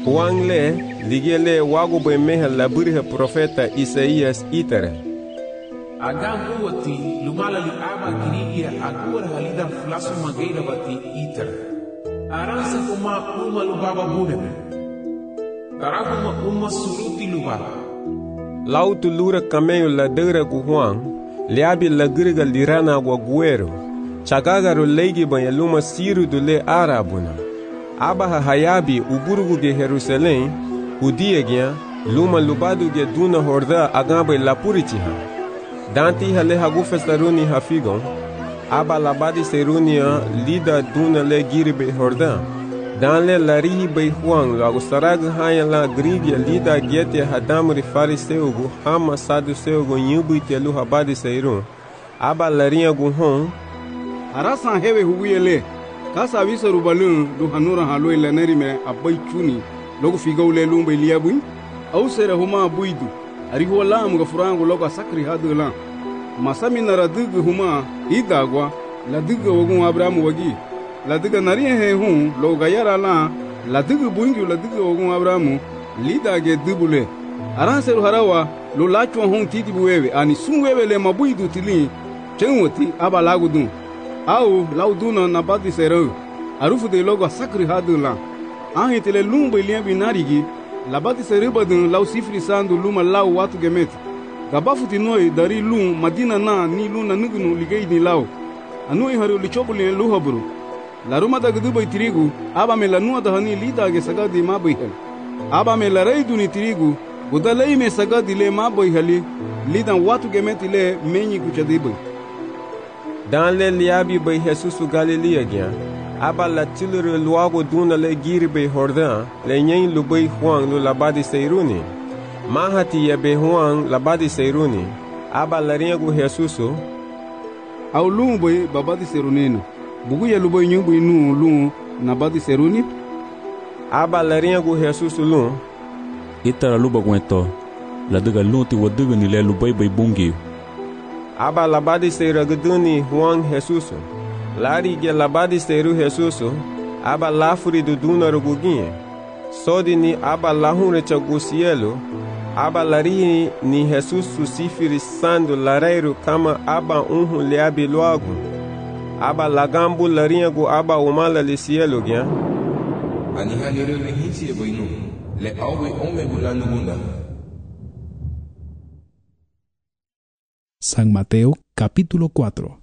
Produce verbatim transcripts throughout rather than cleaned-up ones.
Huang le ligele wago be meha laburiha profeta Isaías itere. Agam uwati lumala li aba kirigia agura halida flasu mageira bati itere. Aransa kuma uma lubaba bunebe. Tarakuma uma suruti lubaba. Lau tulura kameyo la dera gu Huang, liabi la giriga lirana gwa guero. Chagagaru leigi banya luma siru dule arabuna. Abaha hayabi uburugu ge Jerusalém, udia gya luma lubadu ge duna horda agabe lapurichiha. Danti hale hagu festaruni hafigon, aba labadi serunia lida duna le giribe horda. Danle larihi be Huang lagu sarag haya la grigia lida gete hadamri fariseugu hama saduseugu nyubu telu habadi seirun. Aba larinha gu hon. Arasan hewe huguyele. Kasa visa rubalun du hanura haloi laneri me abai chuni logo figole lumbe liabui au sere huma buidu ari hola mga furango logo sakri hadu la masami nara dugu huma idagwa la dugu wogun abramu wagi la dugu nari he hu logo gayara la la dugu buingu la dugu wogun abramu lidage dubule aranseru harawa lo lachu hon titi buwewe ani sunwewe le mabuidu tili chenwoti aba lagudun au lauduna na badi sero arufu de logo sakri hadu la ahi tele lumba liya binarigi la badi sero badun lau sifri sandu luma lau watu gemet gabafu tinoi dari lum madina na ni luna nugnu ligei ni lau anui haru lichobuli luhaburu la ruma da gdubai tirigu aba me la nuwa da hani lida ge sagadi ma boihel aba me la reidu ni tirigu gudalei me sagadi le ma boihali lidan watu gemet le menyi kuchadibai. Dans le liabi be Jesus Galilea gya, aba la tilure luago duna le giri be Hordan, le nyen lu be Huang lu labadi seiruni. Mahati ye be Huang labadi seiruni, aba la ringu Jesusu. Au lu be babadi serunino, bugu ye lu be nyumbu inu lu nabadi seruni. Aba la ringu Jesusu lu. Itara lu bagwento, la duga lu ti waduga ni le lu be be bungi. Aba labadi seira guduni Huang Jesusu. Lari ge labadi seiru Jesusu. Aba lafuri duduna ruguginye. Sodi ni aba lahune chagusielo. Aba lari ni Jesusu sifiri sandu lareiru kama aba unhu liabi luagu. Aba lagambu larinha gu aba umala lisielo gya. Ani halere le hinsi eboinu. Le awe ome bulanu bunda. San Mateo capítulo cuatro.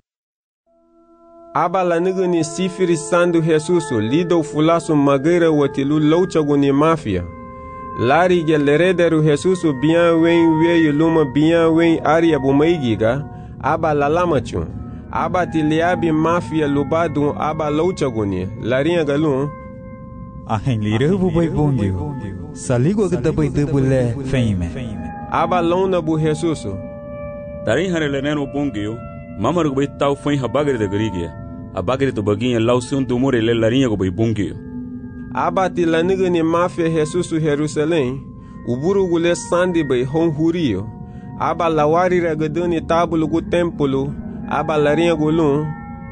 Aba la nigani sifiri sandu Jesusu lido fulasu magira watilu louchagu ni mafia. Lari ge lerederu Jesusu bien wen weye luma bien wen aria bumaigiga. Aba la lamachun. Aba tiliabi mafia lubadu aba louchagu ni. Larinha galun. Ahen lire bubai bongyo. Saligo gdabai debule feime. Aba lona bu Jesusu. Darin harele neno bongyo, mamaru go tau foi habagre de grigia. Abagre to baginha lausion do more le larinha go bongyo. Abati la nigani mafia Jesusu Jerusalém, uburu gule sandi be hon hurio. Aba lawari ragadani tabulu go templo, aba larinha go lun.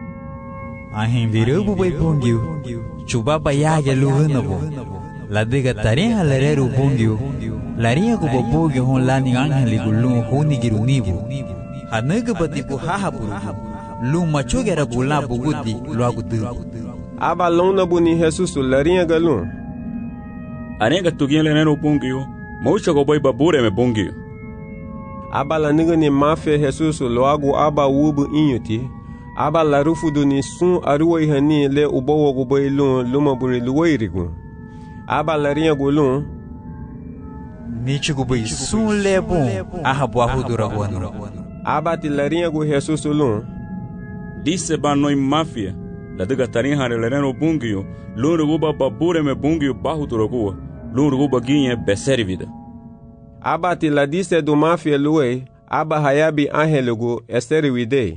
Ahin viru bubai bongyo, chuba bayaga luhunabo. La diga tarin halereru bongyo. Larinha go bobogyo hon lani angeli gulun honi girunibu. Hanaga batibu hahaburu. Lu machogera bula bugudi luagudu. Aba lona buni Jesusu larinha galun. Arenga tugien leneno bongyo, maucha go boy babure me bongyo. Aba la nigani mafia Jesusu loagu aba wubu inyuti. Aba la rufudu ni sun aruwa ihani le ubowo go boy lun luma buri luwairigu. Aba larinha gulun. Nichigu bai sun lebon ahabu ahudura wanu. Abati larinha gu Jesusu lun. Disse ba noi mafia. La diga tarin hare lereno bungio. Lun ruguba babure me bungio bahu turagua. Lun ruguba ginye beseri vida. Abati la disse do mafia lue. Aba hayabi angelugu esteri widei.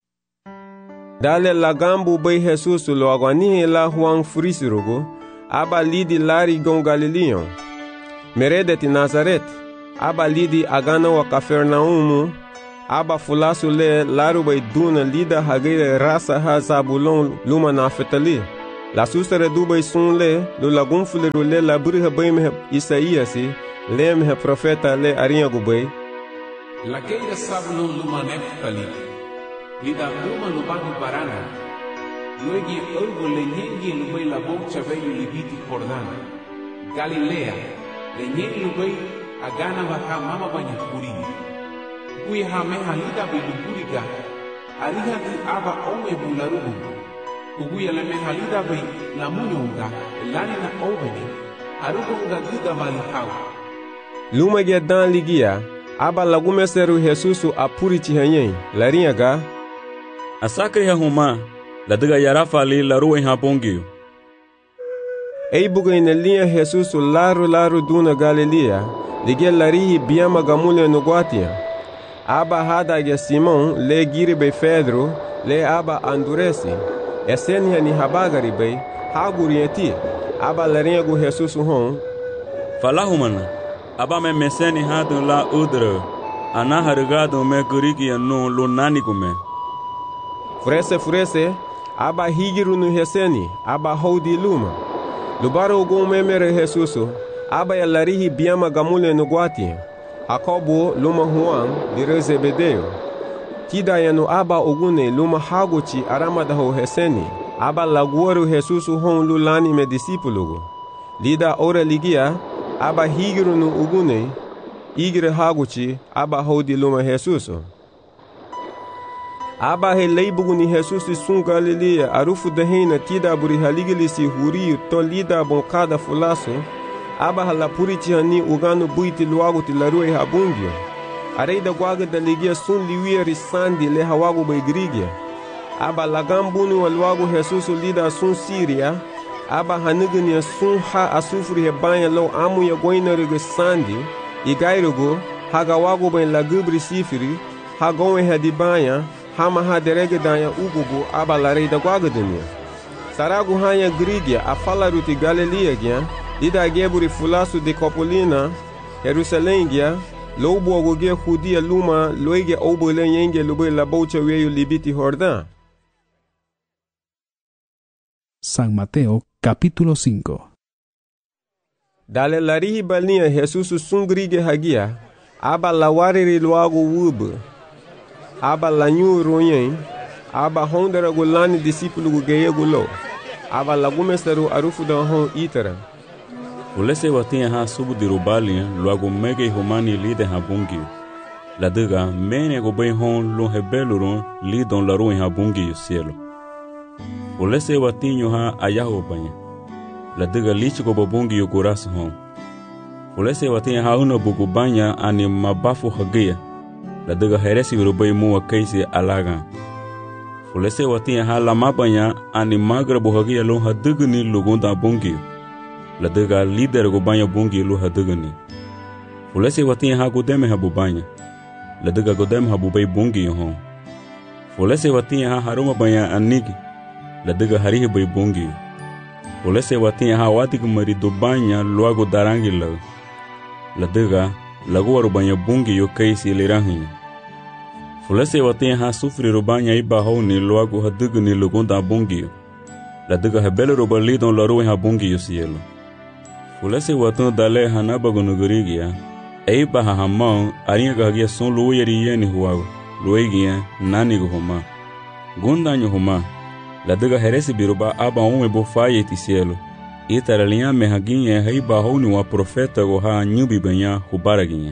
Dale lagambu bai Jesusu lo aguanihe la Huang frisirugu. Aba lidi lari gon Galileon. Meredeti Nazaret, aba lidi agana wa Kafernaumu, aba fulasu le laru bai duna lida hagire rasa ha Zabulon luma Naftali. La sustere dubai sun le, lu lagun fuleru le la buriha bay mehe Isaíasi, le mehe profeta le arinha gubay. La keira sabulon luma Neftali, lida luma lubani barana, luegi ergo le nyengi lubay la bocha veio libiti Jordana, Galilea, le nyengi lubay agana baka mama banya kurini. Kui hame halida biluburiga, ariha di aba ome bularubu. Kuguya le me halida bay la munyonga, lani na obeni, arugonga gida malihau. Luma ge dan ligia, aba lagume seru Jesusu apuri chihanyen, larinha ga. Asakri huma, la diga yarafa li la ruwa ha bongio. Ei buga ina linha Jesusu laru laru duna Galilea, ligia larihi biama gamule no guatia. Aba hada ge Simon le giribe Pedro, le aba anduresi. Esenia ni habagari bay, hagurieti. Aba larinha gu Jesusu hon. Falahumana. Aba me meseni hadun la udre, ana harigado me gurigi no lo nani gume. Furese furese, aba higiru no heseni, aba hodi luma. Lubaro go memere Jesusu, aba ya larihi biama gamule no guati. Jacobo luma Juan, dire Zebedeo. Tida ya no aba ogune luma haguchi aramadaho heseni, aba laguaru Jesusu hon lulani me disipulugo. Lida ora ligia, aba higiru no ugune, igre haguchi, aba hodi luma Jesusu. Aba he leibuguni Jesusu sun Galilea, arufu dehena tida buri haligilisi huriu to lida bonkada fulaso, aba halapurichi hani ugano buiti luaguti larue habungio. Areida guaga da ligia sun liwia risandi le hawagu baigrigia. Aba lagambunu walwagu Jesusu lida sun Siria, aba hanigania sun ha asufuri he banya lo amu ya goina rige sandi, igairugo, haga wagu bain lagubri sifiri, hagowe hadibanya, hama ha derege danya ugugu aba lareida guaga denia. Saragu hanya grigia afala ruti Galilea gia, lida geburi fulasu de Copolina, Jerusalém gia, lobo ogoge judia luma loige obole yenge lube la bocha weyo libiti Jordán. San Mateo capítulo cinco. Dale larihi balinha Jesusu sungrige hagia, aba lawariri luago wub, aba lanyu royen, aba hondera gulani discípulo gugeye gulo, aba lagumesteru arufu da hon itera. Ulese watinha ha subu dirubalia luago mege humani lide ha bungi. La diga mene go bem hon lo hebeluron lidon la ruin ha bungi cielo. Ulese watinho ha ayaho banha. La diga lich go babungi yo coração hon. Ulese watinha ha una bugu banha ani mabafu hagia. La diga heresi urubei mua kaisi alaga. Ulese watinha ha lama banha ani magra buhagia lo ha digni lugonda bungi. La diga líder go banha bungi lu ha digni. Ulese watinha ha godeme ha bubanya. La diga godeme ha bubai bungi hon. Ulese watinha ha haruma banha anigi. La diga harihi bai bungi. Ulese watinha ha watik mari do banha luago darangi la. La diga laguaru banha bungi yo kaisi lirahi. Ulese watinha ha sufri ro banha iba honi luago ha digni lugonda bungi. La diga hebele ro balidon la ruin ha bungi yo cielo. Ulese watan dale hanaba gonugurigia. Eiba ha hamão arinha gagia son luieri yeni huago. Luigia nani go homa. Gundanyo homa. La diga heresi biruba aba um e bofaye ti cielo. Itaralinha me haginha heiba honi wa profeta go ha nyubi banha hubaraginha.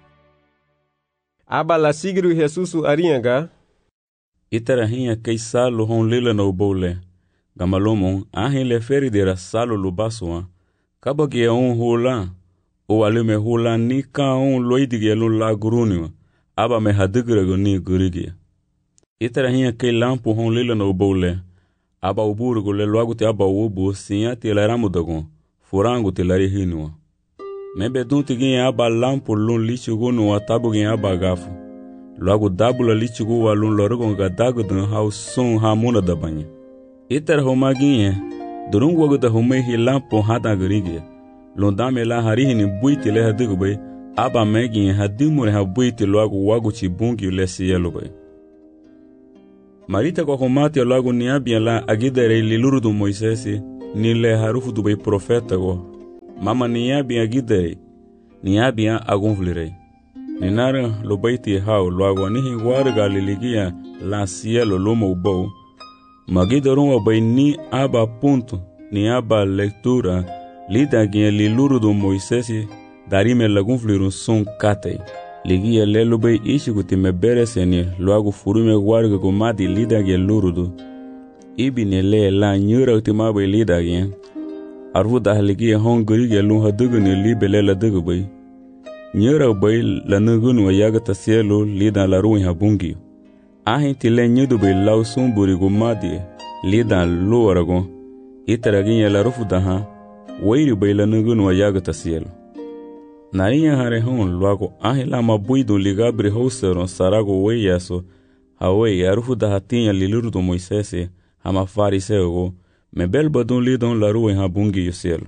Aba la sigru Jesusu arinha ga. Itarahinha kei salo hon lila no bole. Gamalomon ahin le feridera salo lubasoa. Kabagi un hula, o alume hula ni ka un loidige lo la grunio, aba me hadigrego ni gurigia. Itara hinha kei lampo hon lila no bole, aba uburgo le loago te aba ubu sinha te laramu dagon, furango te lari hinua. Mebe dunti ginha aba lampo lun lichugo no atabu ginha aba gafo. Loago dabula lichugo wa lun lorogon gadago dan hau son hamuna da banha. Itara homa ginha, durung wago da humei hi lampo hada gurigia. Londame la harihi ni buiti le hadigu bay, aba megi hadimure ha buiti loago wago chi bungi le siyelo bay. Marita kwa humati loago niabia la agidere lilurudu Moisesi, ni le harufu do bai profeta go mama ni abia gidei ni abia agunvlirei ni nara lo baiti hau lo ago ni warga liligia la cielo lomo ubo magidoron bai ni aba ponto ni aba leitura lida guia liluru do Moisés darime lagunvliru son katei ligia lelo bai ishiguti me bereseni lo ago furume warga go madi lida guia lurudu ibi ne le la nyura utima bai lida guia arvu da ligia hongri guia lu hadugu ne libele la dugu bai nyura bai la nugun wa yaga ta cielo lida la ruin habungi ahin tile nyudu bai lau sumburi go madi lida lu arago itaraginya la rufu da ha wairi bai la nugun wa yaga ta cielo narinya hare hon luago ahin la mabuido ligabri houseron sarago weiaso hawei arufu da hatinha liluru do Moisés hama fariseu go me bel badon lidon la ruin habungi yo cielo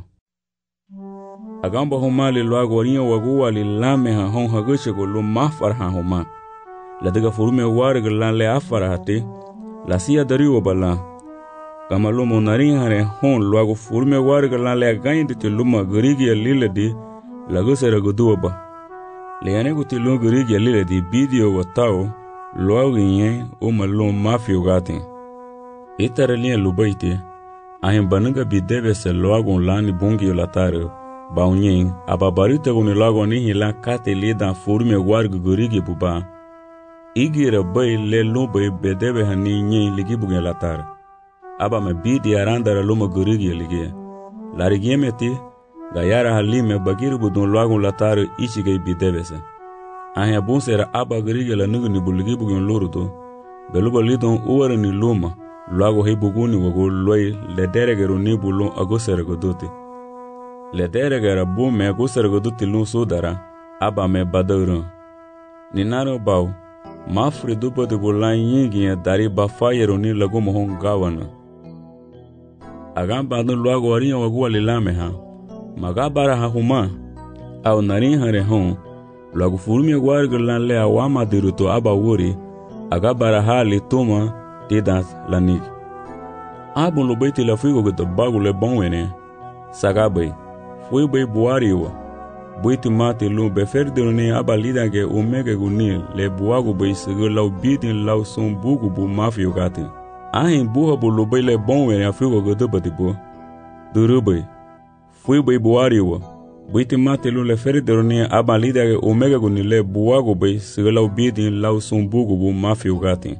agamba homali luago rinha wagu ali lame ha hon haguche go lo mafar ha homa la daga furume warga lan le afara hati la sia dariwa bala kama lo monarin hare hon luago furume warga lan le gainde te luma grigi lile di la gusera go ba le ane go te lo grigi lile di video watao luago yen o malo mafio gatin itara linha lubaite ahin banuga bidebe se luago lani bungi latare baunyen ababarita go ni luago ni hila kate lida furume warga grigi buba igira bay le lumba bedebe hani nyi ligi bugen latar aba me bidi arandara luma gurigi ligi larigi meti gayara halime bagiru budon lagun latar ichige bidebe se ahya bunsera aba gurigi la nugu ni buligi bugen lorudo beluba lidon uwara ni luma lago he buguni wago loy le deregeru ni bulon agosere godote le deregera bu me agosere godote lun sodara aba me badawran ni naro baw mafri dupa de bolan yingi dari bafayero ni lago mohon gawana agam badon luago arinha wago alilame ha magabara ha huma au narin hare hon lago furumi guarga lan le awama diruto aba wori agabara ha le toma dedas lanik abon lo baiti la figo de bago le bonwene sagabai foi bai buariwa boiti mate lo beferde ne abalida ge omega gunil le buago bai sege lau bidin lau son bugu bu mafio gati ahin buha bu lo bai le bonwene afigo go de batibo durubai foi bai buariwa boiti mate lo le ferde ne abalida ge omega gunil le buago bai sege lau bidin lau son bugu bu mafio gati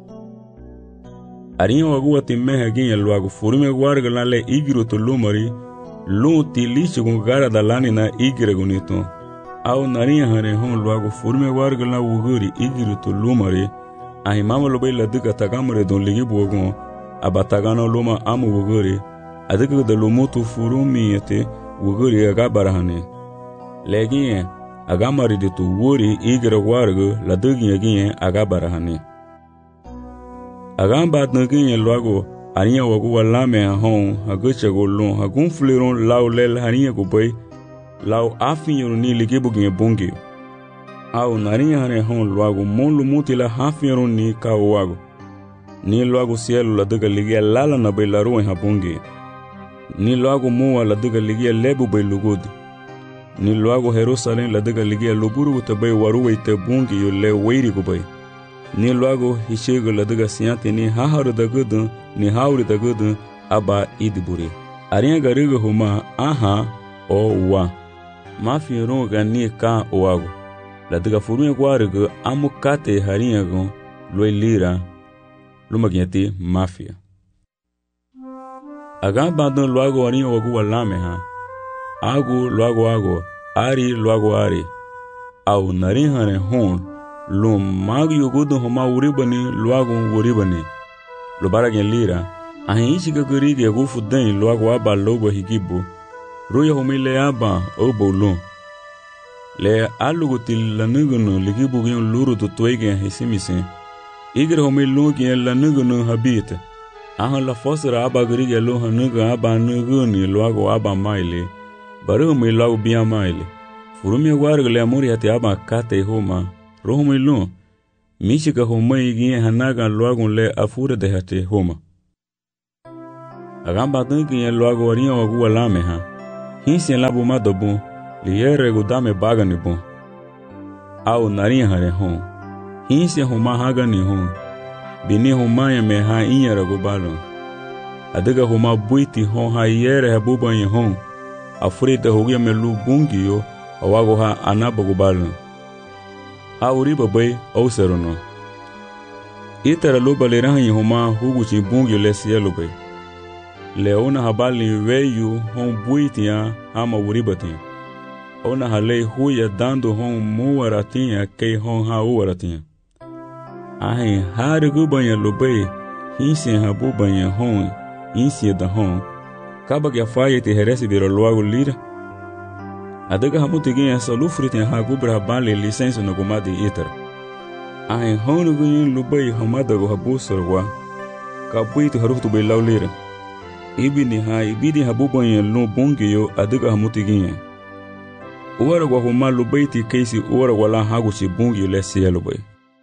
arinha wago ati meha ginha luago furume guarga la le igiro to lumari lu tilichi con gara dalani na igre gunito au narinha hare hon luago furume guarga la wuguri igiro to lumari ahi mama lo bai la duka tagamre don ligi bogon abatagano luma amu wuguri adika de lumutu furumi ete wuguri aga barahane legi agamari de to wuri igre guarga la dugi agi aga barahane agamba tnagi luago arinha wago walame hon haguche go lon hagun fleron law lel harinha go bai law afinyo ni ligi bugi bongi au narinha hare hon luago monlu mutila hafinyo ni ka wago ni luago cielo la daga ligi lala na bai la ruin ha bongi ni luago muwa la daga ligi lebu bai lugudi ni luago Jerusalem la daga ligi luburu te bai waruwe te bongi yo le weiri go bai ni luago hishego la daga siante ni haharu da gudu ni hauri da gudu aba idiburi arinha gariga huma aha o wa mafi ronga ni ka oago la daga furume guarigo amukate harinha go loi lira lumagiati mafia agamba don luago arinha wago walame ha agu luago ago ari luago ari au narinha ne hon lo magi yogodo homa uribani luago uribani lo baragen lira ahin chiga gorige go fudan luago aba lobo higibo roya homile aba obolo le alugo til lanugono ligibo gen luru to toige hesimise igre homilo gen lanugono habite ahan la fosra aba gorige lo hanuga aba nugoni luago aba maile baro me luago bia maile furumi guargo le amori ate aba kate homa rohomai lo michika homai ginha hanaga luagon le afura de hate homa Agamba tanki en luago arinha wagu alame ha. Hinsi en labo madobon, liere gudame bagani bon. Au narinha hare hon. Hinsi homa hagani hon. Bini homa ya me ha inyara gubalo. Adiga homa buiti hon ha iere ha buba yin hon. Afurita hogia me lu bungi yo, awago ha anaba gubalo. Ha uriba bay, au serono. Itara luba le rahi homa huguchi bungi le sielo bay. Leona habali weyu hon buitia hama uribatia. Ona halei huya dando hon muaratia kei hon ha uaratia. Ahin hari gubanya lubay hinsi habubanya hon insi da hon. Kabag ya faye te heresi biro luago lira. Adaga hamutigin sa lufritin ha gubra habali lisenso na gumadi itara. Ahin hon guyin lubay hamadago habusarwa. Kabuitu haruhtu bay lau lira. Ibini ha ibidi habubanya lu bungiyo adiga hamutigin. Uwara gwa huma lubaiti keisi uwara wala haguchi bungi le cielo bay.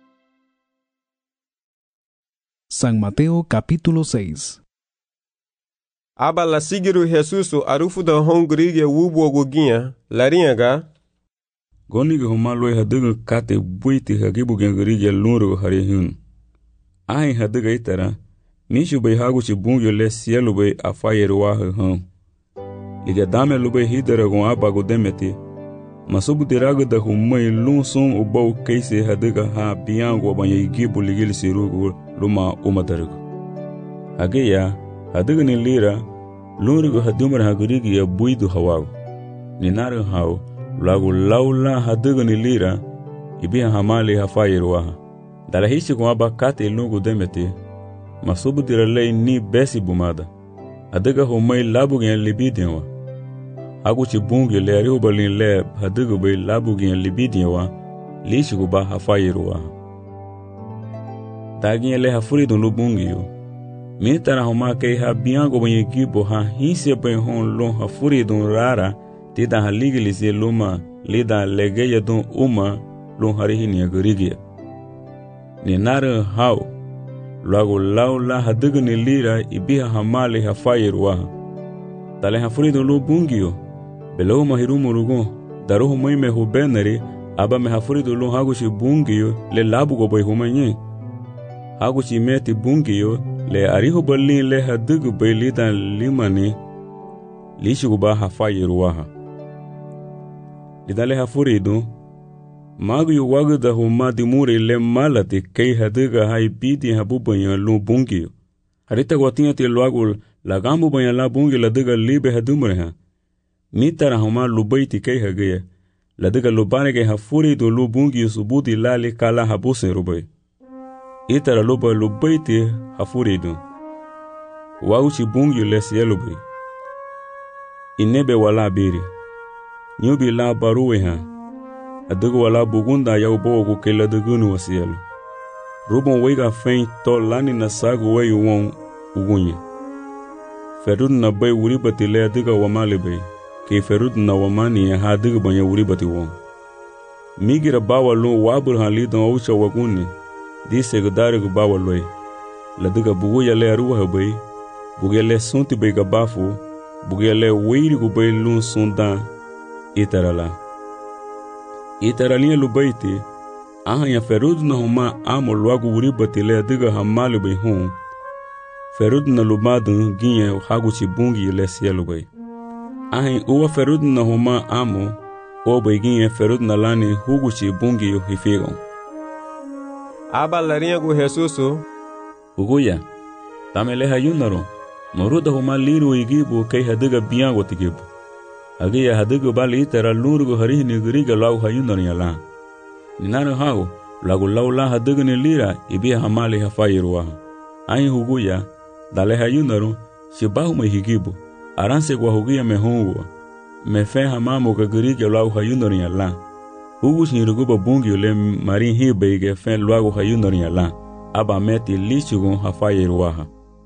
San Mateo capítulo seis. Aba la sigiru Jesuso arufu da hongrigue wubo guginha laringa. Goniga huma loy hadiga kate buiti hagibu gengrigue lunro hari hun. Ai hadiga itara. Nishu bay haguchi bungi le cielo bay afayeru wa hun. Liga dame lubay hidara gon abago demeti. Masubu diraga da humay lun sun ubau keisi hadiga ha biango banya igibu ligil sirugu luma umadarigo. Hageya hadiga ni lira lunrigo hadumar hagurigi ya buidu hawago. Ninaru hao lagu laula hadiga ni lira ibiha hamali hafayiru waha. Dala hishi kumaba kate ilungu demeti. Masubu diralei ni besi bumada. Hadiga humay labu gen libidianwa. Aguchi bungi le ariubalin le hadigu bay labugin libidiwa lishigu ba hafayiruwa. Tagin le hafuridun lubungi yo. Mitara homa kei ha biango banyi gibo ha hinse bay hon lon hafuridun rara tida ha ligilisi luma lida legeya dun uma lon harihini agurigia. Ni nare hao lagu laula hadigu ni lira ibiha hamali hafayiruwa. Tale hafuridun lubungi yo. Belau mahirumu rugo, daruhu mai me hubenari, aba me hafuridu lu haguchi bungiyo le labu go bay humanye. Haguchi meti bungiyo le arihu balin le hadigu bay lidan limani, lishigu ba hafayiru waha. Lidan le hafuridu, magu yu wagu da huma dimuri le malati kei hadiga hai bidi habubanya lu bungiyo. Harita guatinha te luagul lagambu banya la bungi la diga libe hadumre ha. Mitara homa lubaiti kei hagaya. La diga lubane ke hafuri do lubungi subuti lali kala habuse rubay. Itara luba lubaiti hafuri do. Wauchi bungi lesi elubay. Inebe wala biri. Nyubi la baruwe ha. Adigu wala bugunda ya ubogu ke la digunu wasielu. Rubon wega fein to lani na sagu weyu won ugunye. Ferud na bay uribati le adiga wamali bay. Ke ferud na wamani ya hadiga banya uribati won. Migira bawa lo wabur hali don aucha waguni. Di segdarigu bawa loy. Ladiga bugu ya le aruwa bay. Bugu le sunti bay gabafu. Bugu le weirigu bay lun sundan. Itarala. Itaralinha lubaiti. Aha ya ferud na huma amo luagu uribati le adiga hamali bay hon. Ferud na lubadun ginye haguchi bungi le sielu bay. Ahin uwa ferud na huma amo o bay ginye ferud na lani huguchi bungi yo hifigon. Aba larinha gu Jesuso. Uguya, tamele hayunaro. Moruda huma liru igibu kei hadiga biango tigibu. Agiya hadiga bali itara lurugu harihi nigriga lau hayunaro yala. Ninaro hao, lagu lau la hadiga ni lira ibiya hamali hafayiruwa. Ahin huguya, dale hayunaro, shibahu me higibu. Aranse kwa hugia me hongo. Me fe hamamo kagiriga lau hayunaro yala. Hugus niruguba bungi ule marin hibe ige fe luagu hayunaro yala. Aba meti lichugun hafayiruwa.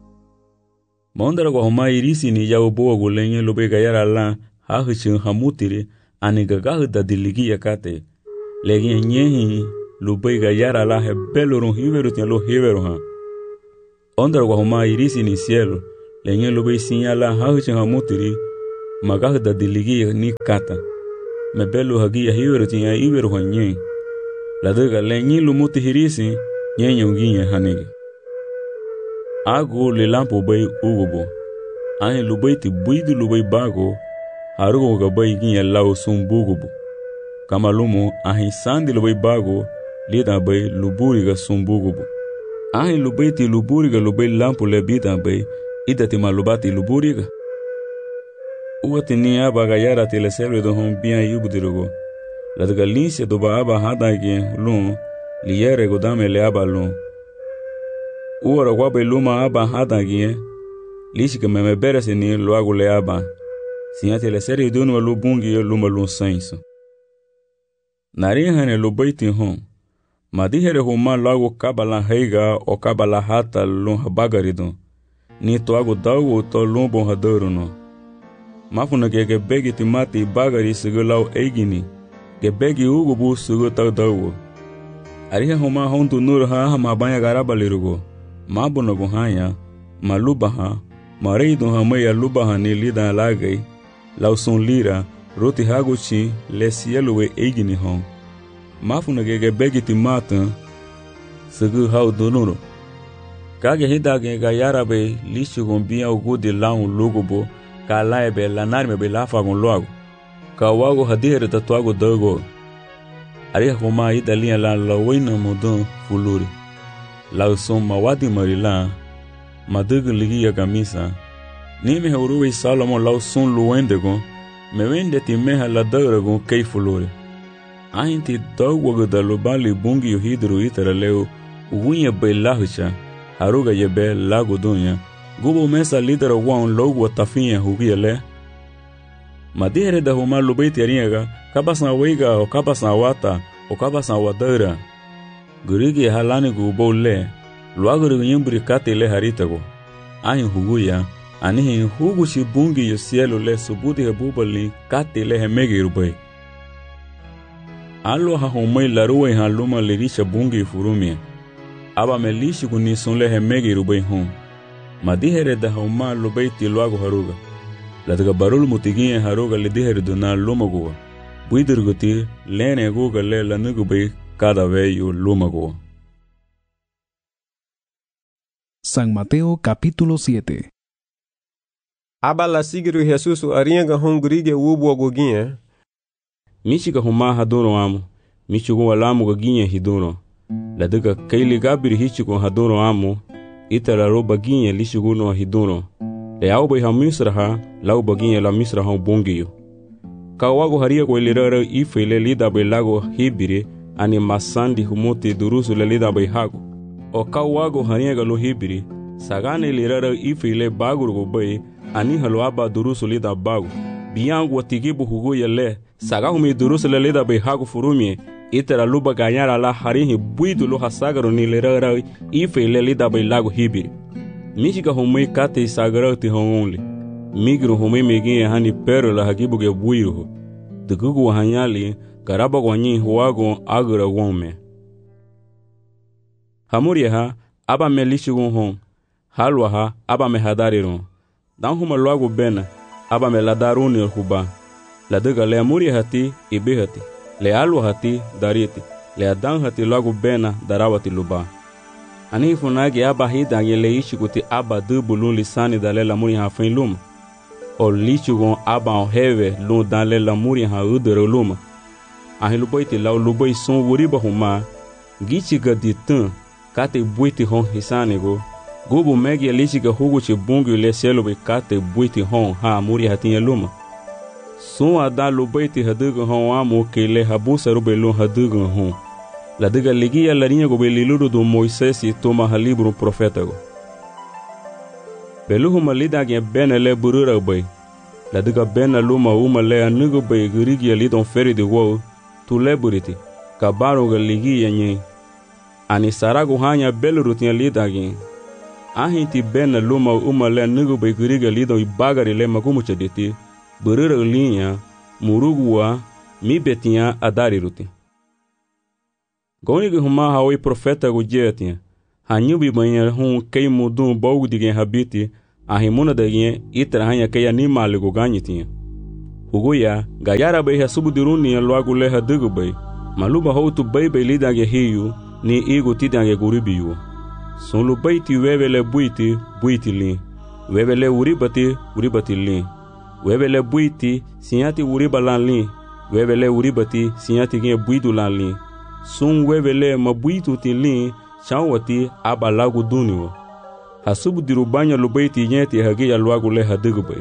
Mondara kwa homa irisi ni yao boa gulenye lube gayara la hahichin hamutiri anigagahu da diligi yakate. Legi nyehi lube gayara la hebelurun hiveru tian lo hiveru ha. Ondara kwa homa irisi ni cielo lenye lobe sinyala hahuche hamutiri magah da diligi ni kata mebelu hagi hiwero tinya iwero hanye ladaga lenye lumuti hirisi nyenye unginye hanige ago le lampo bay ugobo ane lubai ti buidu lubai bago harugo gabai ginye lao sum bugobo kama lumo ahi sandi lubai bago lida bay luburi ga sum bugobo ahi lubai ti luburi ga lubai lampo le bida bay idati malubati luburi ga uwati ni aba ga yara ti le selwe do hon bien yubudirogo ladaga linse do ba aba hada ge lun liyere go dame le aba lun uora wabe luma aba hada ge lishi que me berese ni lo hago le aba sinyate le serie do no lo bungi luma lun senso nari hane lo baiti hon madihere homa lo hago kabala heiga o kabala hata lun habagarido ni to hago dawo to lun bon hadoro no mafuna ke ke begi ti mati bagari sigulaw eigini ke begi ugo bu sugo taw dawo ariha homa hontu nur ha ma banya garaba lirugo mabuno go hanya malubaha mareido ha maya lubaha ni lida lagai lauson lira roti haguchi le cielo we eigini hon mafuna ke ke begi ti mata sugo haw donoro kage hidage ga yarabe lishu gombia ugo de laun logobo ka laibe lanarme be lafa gon logo ka wago hadire tatuago dogo ari homa idalia la lawina modon fuluri la son mawadi marila madugo ligia camisa ni me horuwe salomo la son luendego me wende ti meha la dogo kei fuluri ainti dogo da lobali bungi hidro itara leo unya be lahucha haruga yebe lago dunya gubo mesa líder wan logo tafinha hugiele madire da homa lobeti ariega kabasa weiga o kabasa wata o kabasa wadara gurigi halani gubo le luaguru yimbri katele haritago ahi huguya anihi hugu shibungi yo cielo le subudi hebubali katele hemegi rubai allo ha homai laruwe haluma lirisha bungi furumia aba melishi kunison le hemegi rubai hon madihere da homa lobaiti luago haruga ladaga barul mutigiye haruga lidihere duna lumagoa buidirguti lene guga le lanugubai cada veyo lumagoa. San Mateo capítulo siete. Aba la sigiru Jesus arianga hongurige ubo goginye michiga homa hadoro amo michigo walamu goginye hidoro ladaga kaili gabiri hichigo hadoro amo itala ro baginye lishuguno hiduno le au bai hamisraha lau baginye la misraha bongiyo kawago haria ko lirara ifele lida bai lago hibire ani masandi humuti durusu le lida bai hago o kawago haria galo hibire sagane lirara ifele bagurgo bai ani halwaba durusu lida bago biango tigibu hugo yele sagahumi durusu le lida bai hago furumie itara luba ganyara la harihi buidu lo hasagaro ni lerara ife le lida bai lago hibiri michiga homai kate sagaro ti hononli migro homai megi hani pero la hagibu ge buiru dugugu hanyali garaba gwanyi huago agura wome hamuria ha aba melishigun hon halwa ha aba me hadariron dan huma lago bena aba me ladaruni huba la daga le amuria hati ibehati le alu hati dariti le adan hati lagu bena darawati luba ani funagi aba hida yele ishikuti aba dubulun lisani dale la muri ha fin luma o lichugon aba o heve lun dale la muri ha udero luma ahi luboiti la luboi son wuriba huma gichi gaditan kate buiti hon hisanego gubu megi lichiga huguchi bungu le selo be kate buiti hon ha muri hati luma son ada lubaiti haduga hon amo que le habusa rubelon haduga hon la diga ligia la linha go beliluro do Moisés e toma ha libro profeta go beluhu malida ge benele burura bay la diga bena luma uma le anugo bay gurigi li don feri de wo tu le buriti kabaro ga ligia nyi ani sarago hanya beluru tin lida ge ahinti bena luma uma le anugo bay gurigi li don bagari le magumu chediti burura linha murugua mi betinha adariruti Goniga huma hawi profeta go jetia. Hanyubi banha hum kei mudum baugu digen habiti ahimuna dagien itra hanya kaya ni maligo ganyitinha. Huguya gayara bay ha subudiruni loagu leha digu bay. Maluba houtu bay bay lidange hiyu ni igu tidange guribiyu. Sunlu bay ti wevele buiti buiti li. Wevele uribati uribati li. Wevele buiti sinyati uriba lan li. Wevele uribati sinyati gen buidu lan li. Sun wevele mabuitu ti li chanwati aba lagu duniwo. Hasubu dirubanya lubaiti nyeti hagi ya luagu leha digu bay.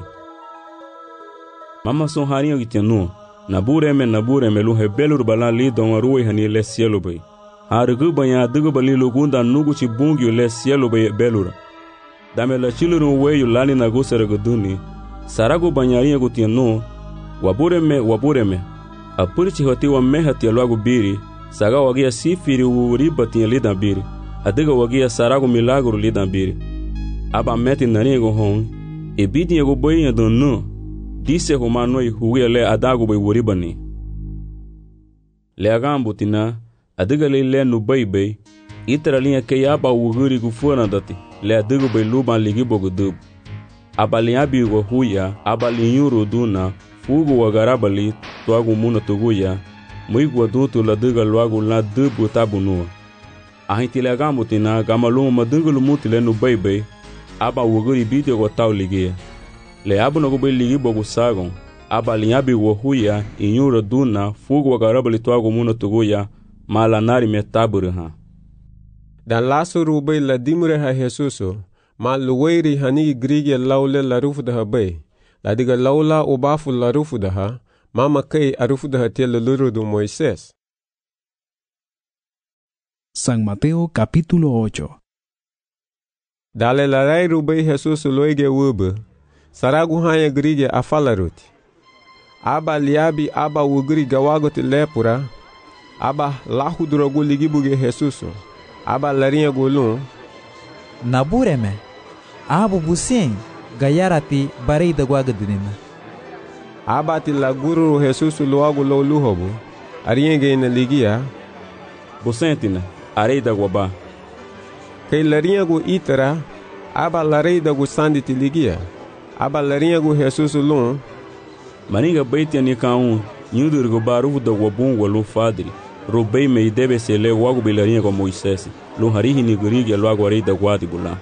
Mama son hariyo gitenu nabure me nabure me lu hebelur bala li don ruwe hani le cielo bay. Hargu banya digu bali lugunda nugu chi bungi le cielo bay belura. Dame la chiluru we yu lani na gusere guduni. Saragu banyariya gutenu wabure me wabure me. Apurichi hoti wa mehati luagu biri. Saga wagia sifiri uribati lidan biri. Adiga wagia saragu milagru lidan biri. Aba meti nani ego hon. Ebidi ego boy yadonu. Dise humanoi huwe le adagu bay uribani. Le agambu tina. Adiga le le nu bay bay. Itra linha ke aba uguri gufuna dati. Le adigu bay luban ligibo gudub. Aba linhabi go huya. Aba linhuru duna. Fugu wagarabali. Tuagu muna tuguya. Muigwa dutu la diga luagu la dubu tabunua. Ahinti le agambu tina gamalumu madungu lumuti le nu bay bay. Aba uguri bidi go tau ligia. Le abu no gube ligi bogu sagon. Aba linyabi wo huya inyura duna fugu wagarabali tuagu muna tuguya mala nari me taburu ha. Dan lasu rubay la dimure ha Jesuso ma luwairi hani grige laule la rufu daha bay. La diga laula ubafu la rufu daha mama kay arufu daha tele luru do Moisés. San Mateo capítulo ocho. Dale la rai rubay Jesuso loige wube. Saragu hanya grige afalaruti. Aba liabi aba ugri gawagote lepura. Aba lahu drogu ligibuge Jesuso. Aba larinha golun. Nabureme. Abu busing gayarati barei da guagadinina. Aba ti laguru Jesuso loagu lo luhobu. Arienge ina ligia. Busentina arei da guaba. Kay larinha go itara. Aba larei da gu sanditi ligia. Aba larinha go Jesuso lun. Maninga baiti ani kaun. Nyudur go barufu da guabun walu fadri. Robei me debe se le wagu bilarinha go Moisés. Lo harihi ni gurigi loagu arei da guadi bula.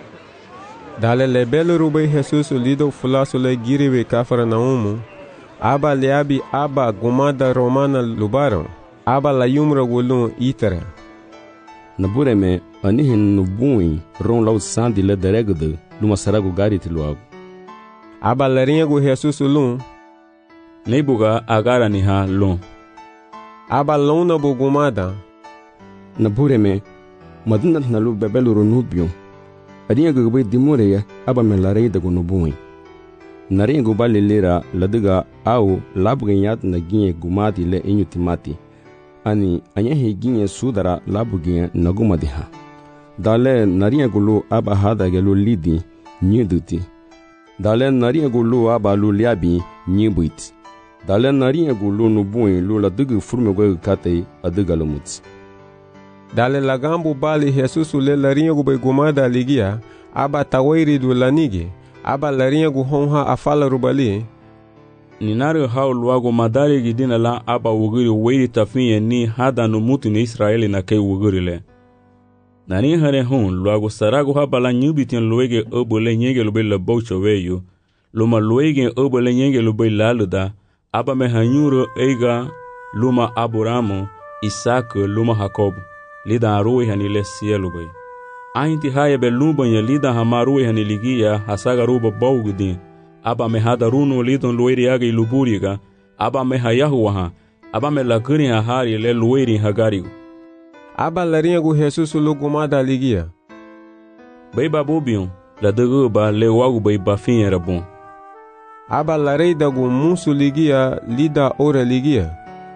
Dale le belo rubei Jesuso lido fulaso le giriwe kafara naumu. Aba liabi aba gumada romana lubaron. Aba la yumra gulun itara. Nabureme anihin nubui ron lau sandi le deregde luma saragu gariti loagu. Aba larinha go Jesuso lun. Neibuga agara ni ha lun. Aba luna bugumada. Nabureme madunat nalu bebelu ronubio. Arinha gugbe dimureya aba me larei da gunubui. Narinha guba lelera ladiga au labugenyat na ginye gumati le inyutimati. Ani anyahi ginye sudara labugenye nagumadiha. Dale narinha gulu aba hada gelu lidi nyuduti. Dale narinha gulu aba lu liabi nyibuiti. Dale narinha gulu nubui lu ladiga furmegwe katei adiga lumuti. Dale lagambu bali Jesuso le larinha gu begumada ligia. Aba tawairi du lanigi. Aba larinha gu honha afala rubali. Ninari hao luago madari gidina la aba ugiri weiri tafinye ni hada numutu ni Israeli na kei ugiri le. Nani hare hon luago sarago haba la nyubitin luege obo le nyenge lube le baucho weyo. Luma luege obo le nyenge lube laluda. Aba me hanyuro eiga luma Abramo, Isaac luma Jacob. Lida arui hani le cielo bay. Ainti haya be lumba ya lida hamarui hani ligia hasaga ruba baugudin. Aba me hada runo lidon lueri aga iluburiga. Aba me hayahuaha. Aba me lakuri hahari le lueri hagarigo. Aba larinha gu Jesuso lugumada ligia. Bay babubion la daguba le wagu bay bafin rabon. Aba larei da gu musu ligia lida ora ligia.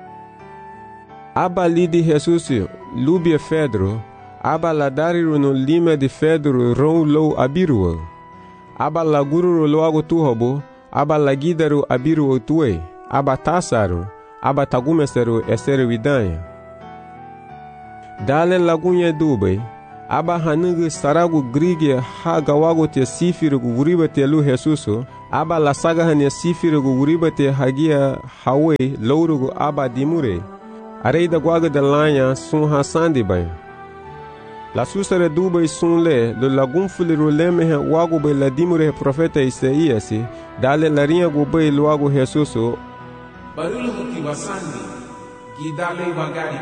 Aba lidi Jesuso lubia Fedro. Aba ladariru no lima de Fedro ron lou abiruo. Aba lagururu loago tuhobo. Aba lagidaru abiruo tuwe. Aba tasaru. Aba tagumeseru eseru vidanya. Dale lagunye dube. aba hanugu saragu grige ha gawago te sifirugu wuribate lu Jesuso, aba la saga hanya sifirugu wuribate hagia hawe lourugu aba dimure. Areida guaga de lanya sun ha sandi bay. La susare dubay sun le, lo lagum fuliru leme he wago bay la dimure profeta Isaiasi, dale la rinha go bay luago Jesuso. Barulu kiwasandi, gidale bagari.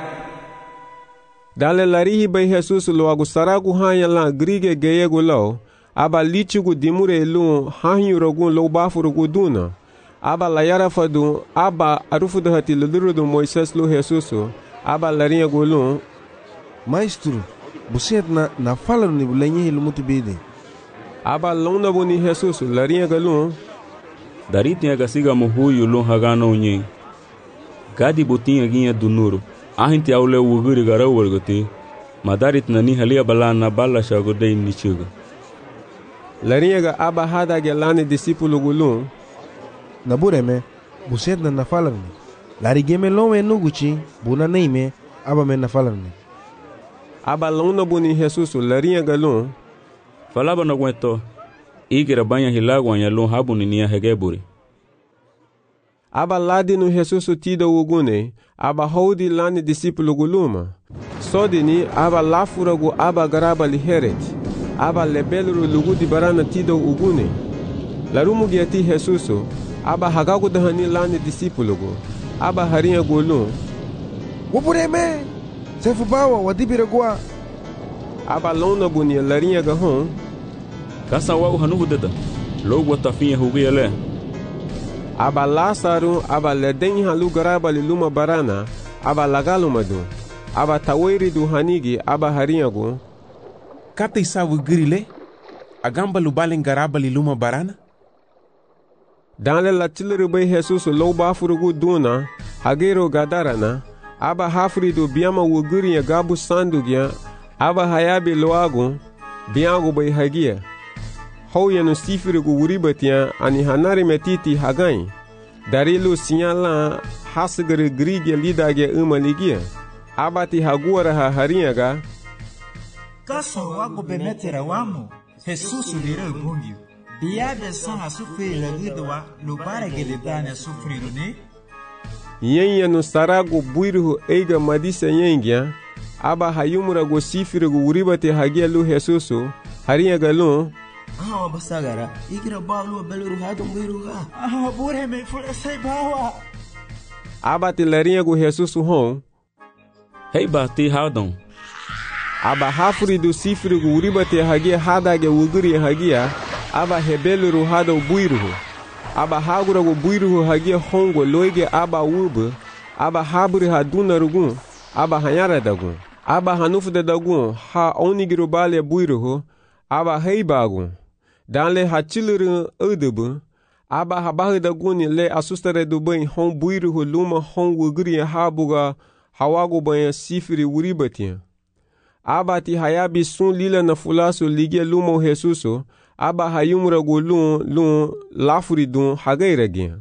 Dale la rihi bay Jesus luago saragu hanya la grige geyego lau, aba lichugu dimure lu hanyurogun lo bafurugu duna. Aba la yara fadu, aba arufudu hati lulurudu Moises lu Jesuso, aba la rinha go lu. Maestro, buset na na fala ni bulenye hilu mutu bide. Aba lona buni Jesus la rinha go lu. Dariti ya gasiga muhuyu lu hagano unye. Gadi butinha ginha do nuro. Ahinti aule wuguri gara wargati. Madarit na ni halia bala na bala shago dei nichuga. La rinha ga aba hada gelani discípulo go lu. Nabureme, buset na na fala ni. Lari geme lowe nuguchi, buna neime, aba me na fala ni. Aba lona buni Jesus la rinha ga lu. Falaba na gweto. Igira banha hilagwa ya lu habu ni niya hegeburi. Aba ladi no Jesus tida ugune, aba hodi lani discípulo guluma. Sodini aba lafura gu aba garaba li heret. Aba lebeluru lugu di barana tida ugune. Larumu giati Jesus, aba hagagu dahani lani discípulo gu. Aba harinha gulu. Wabureme! Sefu bawa wadibira gua. Aba lona bunia larinha gahon. Kasa wago hanugu deda. Logo watafinha hugi ele. Aba Lázaro aba leden halu garaba li luma barana, aba lagaluma du. Aba taweri du hanigi aba harinha gu. Kata isawu grile? Agamba lubalen garaba li luma barana? Danle la chiliru bay Jesus lo bafurugu duna, hagero gadarana, aba hafri du biama wuguri ya gabu sandugya, aba hayabi loagu, biagu bay hagia. Hou ya no sifirugu wuribatia ani hanari metiti hagai. Darilu sinyala hasgere grige lidage umaligia. Abati haguara ha harinha. Kasa wago bemetera wamo, Jesus lira ubungiu. Biabe san a sufrir la lidwa, lubara gelidane sufriru ne? Yenya no sarago buiru eiga madisa yengia. Aba hayumura go sifirugu wuribate hagia lu Jesusu, harinha galu. Ah, basagara. Igira balu beluru hado mbiru ha. Ah, bure me fura sai bawa. Aba larinha go Jesus hon. Hei bati hadon. Aba hafuri do sifri go uribate hagia hadage wuguri hagia. Aba hebeluru hado buiru. Aba hagura go buiru hagia hongo loige aba wube. Aba haburi haduna rugun. Aba hanyara dagun. Aba hanufu de dagun ha onigiro bale buiru. Aba hei bagun. Danle hachiliru udubu. Aba habahu da guni le asustare do bem hon buiru luma hon wuguri habuga hawago bem sifiri wuribatia. Aba ti hayabi sun lila na fulaso ligia luma Jesuso. Aba hayumura go lun lun lafuri dun hagairagia.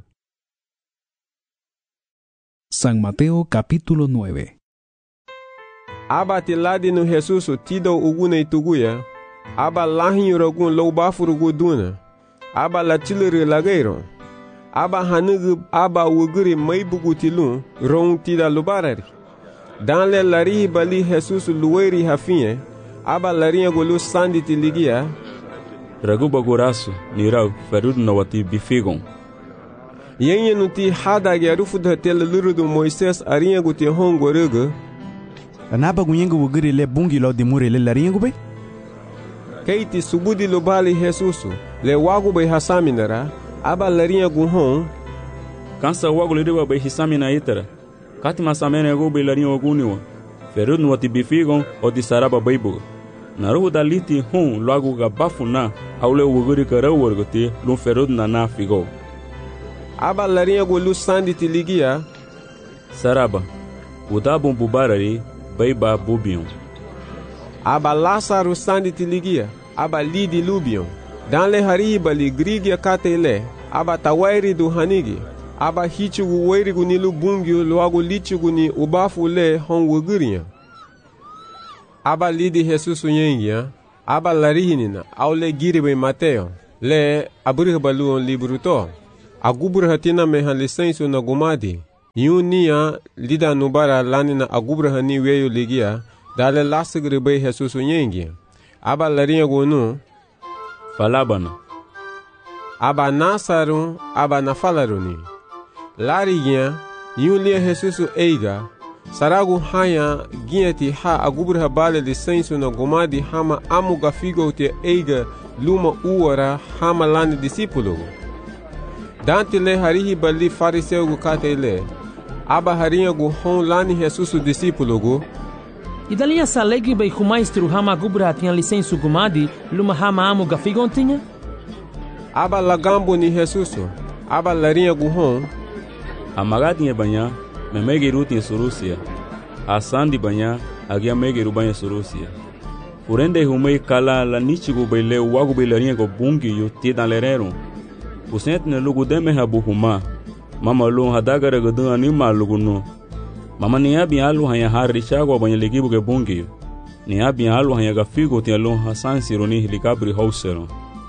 San Mateo capítulo nueve. Aba ti ladi no Jesuso tido ugune ituguya. Aba lahin rogun lo bafurugu duna. Aba la chilere lagairo. Aba hanugu aba wuguri maibugu tilun ron tida lubarari. Danle lari bali Jesus luweri hafinye. Aba larinha golu sandi tiligia. Raguba gorasu nirau ferud na wati bifigon. Yenye nuti hadagi arufu dhatele lurudu Moises arinha guti hongo rugu. Anaba gunyengu wuguri le bungi lo dimure le larinha gube? Keiti subudi lubali Jesusu le wagu bay hasaminara aba larinha guhon. Kansa wagu liriwa bay hisamina itara. Kati masamene go bay larinha waguniwa. Ferud no wati bifigon o di saraba baybuga. Naruhu daliti hon lagu ga bafuna aule wuguri karau wargati lun ferud na na figo. Aba larinha go lu sandi tiligia. Saraba. Udabun bubarari bayba bubion. Aba Lázaro sandi tiligia. Aba lidi lubion. Danle hariba li grigia katele. Aba tawairi du hanigi. Aba hichugu weirigu ni lubungio luagu lichugu ni ubafu le hon wuguria. aba lidi Jesus yengia, aba larihinina, au le giribe Mateo, le aburih baluon libro to. Agubur hatina meha lisensu na gumadi. Yunia lida nubara lanina agubur hani weyo ligia, dale lasagribe Jesus yengia. Aba larinha gonu, falabana. Aba nasaru, aba nafalaruni. Larigia, yulia Jesus eiga, saragu haya giati ha agubur habale lisensu na gumadi hama amu gafigo te eiga luma uara hama lani discípulo. Dante le harihi bali fariseu gu kate le, aba harinha gu hon lani Jesus discípulo gu. E dali a salegi bei humaistru hama gubra tinha licença gumadi, luma hama amu gafigon tinha? Aba lagambo ni Jesus, aba larinha gu hon. Amagatinha banha, me megiru tinha surusia. Asandi banha, agia megiru banha surusia. Urende humei kala la nichigu bei le wagu bei larinha gu bungi yu tidan lerero. Usent ne lugu deme habu huma, mama lu hadagara gudu anima lugu no. Mama ni abi alu hanya hari chagwa banha ligibu ge bungi. Ni abi alu hanya gafigo tinha lu hasan sironi helikabri hausero.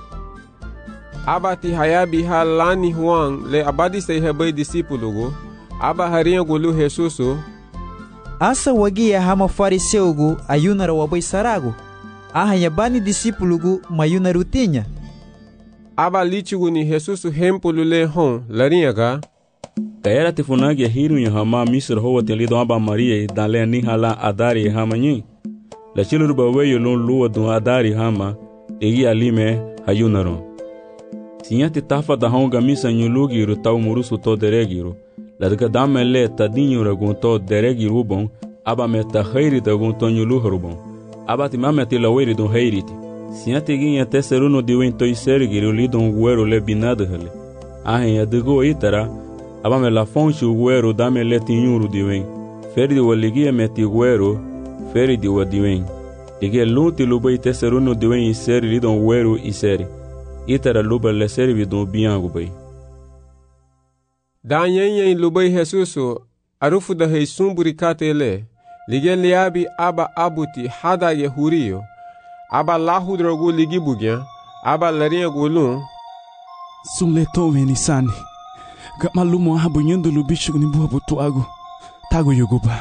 Aba ti hayabi halani huang le abadi sei hebai discípulo go. Aba harinha gu lu Jesuso. Asa wagia hama fariseu gu ayunara wabai sarago. Ahanya bani discípulo gu mayunaru tinha. Aba lichigu ni Jesus hempulu le hon larinha ga. Kaera te funagi hiru ya hama misr hoa te lido aba Maria dale ni hala adari hama nyi. La chilu ba weyo lon luwa dun adari hama egi alime hayunaro. Sinya te tafa da honga misa nyulugi ru tau murusu to deregiru. La dika dame le tadinyo ragun to deregiru bon aba me ta khairi da gun to nyuluhru bon. Aba ti mame te la weri dun hairiti. Sinya te ginha te seruno diwen to isergiru lidon guero le binado hele. Ahen ya digo itara aba me la fonchi guero dame le tinyuru diwen. Ferdi waligia me ti guero ferdi wadiwen. Ige luti lubai te seruno diwen iseri lidon guero iseri. Itara luba le servi don biangu bai. Da nyenyen lubai Jesuso arufu da hei sumburi kate le. Lige liabi aba abuti hada ye hurio. Aba lahudrogu ligi bugyan. Aba larinha gulun. Sun le to venisani. Gak malumo abu nyendo lubichu ni buah butuagu. Tago yoguba.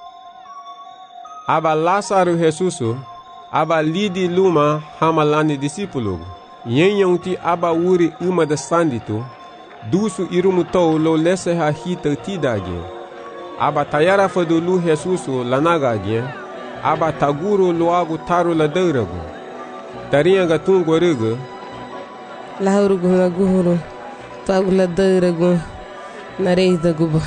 Aba Lázaro Jesuso. Aba lidi luma hamalani discípulo. Nyenyon ti aba wuri uma da sandito. Dusu irumu to lo lese ha hita tidagin. Aba tayara fadulu Jesuso lanagagin. Aba taguro loago taru la deuragu. Tarinha gatun goriga. Lahurugu na guhuru. Tagu la deuragu. Nareida guba.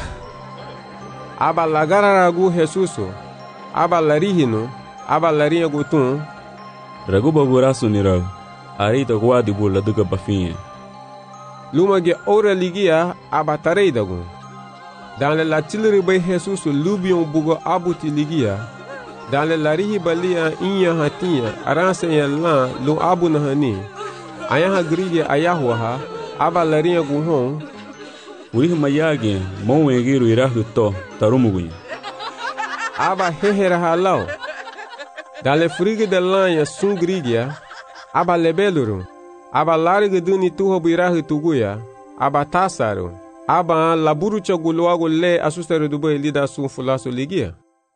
Aba lagararagu Jesuso. Aba larihino. Aba larinha gutun. Raguba burasu nirau. Arita guadi bula duga bafinha. Luma ge ora ligia aba tareidagu. Dans le latilri bay Jesus lubion bugo abuti ligia. Dans le larihi balia inya hatia aranse lan lu abu nahani. Aya ha grige ayahwa ha aba larinha guhon. Uri mayage mon egiru irahu to tarumugunya. Aba hehera halau. Dans le frige de lan sun grigia. Aba lebeluru, aba larga duni tuho birahu tuguya, aba tasaru, aba laburu chaguluago le asustaru dubai lida sun fulaso ligia.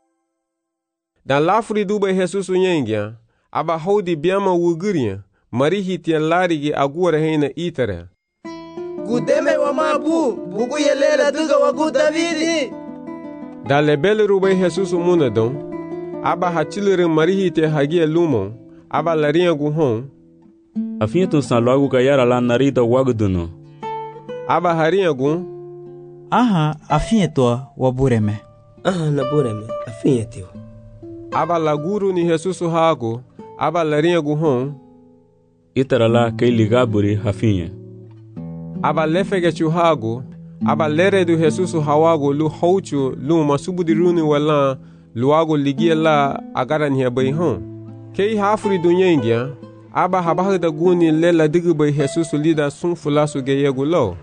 Dan lafri dubai Jesus nyengia, aba hodi biama wuguria, marihi tia larigi agura heina itara. Gudeme wa mabu, bugu yelela duga wagu Davidi. Dan lebeluru bai Jesus munadon, aba hachilere marihi tia hagia lumon, aba larinha guhon. Afinha tu san logo gayara lá narida waguduno. Aba harinha gun. Aha, afinha tu wabureme. Aha, nabureme, afinha teu. Aba laguru ni Jesus hago, aba larinha guhon. Itara lá kei ligaburi afinha. Aba lefege chuhago, aba lere do Jesus hawago lu houchu lu masubudiruni wala luago ligia la agara ni bai hon. Kei hafuri dunyengia. Aba habah da guni lela digu bay Jesus lida sun fulasu geyegu lo.